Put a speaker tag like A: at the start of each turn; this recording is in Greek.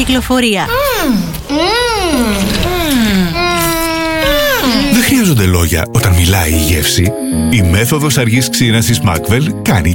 A: κυκλοφορία.
B: Δεν χρειάζονται λόγια όταν μιλάει η γεύση. Η μέθοδος αργής ξύρανσης Macvel κάνει